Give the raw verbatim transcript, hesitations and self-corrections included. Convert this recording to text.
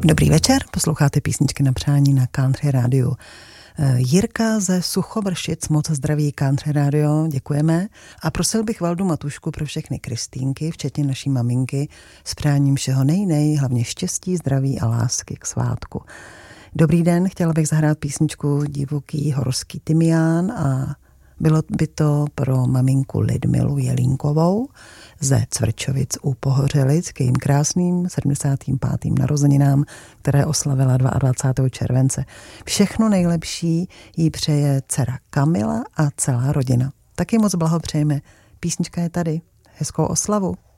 Dobrý večer, posloucháte písničky na přání na Country Rádiu. Jirka ze Suchovršic moc zdraví Country Radio, děkujeme. A prosil bych Valdu Matušku pro všechny Kristýnky, včetně naší maminky, s přáním všeho nej-nej, hlavně štěstí, zdraví a lásky k svátku. Dobrý den, chtěla bych zahrát písničku Divoký horský tymián a bylo by to pro maminku Lidmilu Jelínkovou ze Cvrčovic u Pohořelic k jejím krásným sedmdesátým pátým narozeninám, které oslavila dvacátého druhého července. Všechno nejlepší jí přeje dcera Kamila a celá rodina. Taky moc blahopřejeme. Písnička je tady. Hezkou oslavu.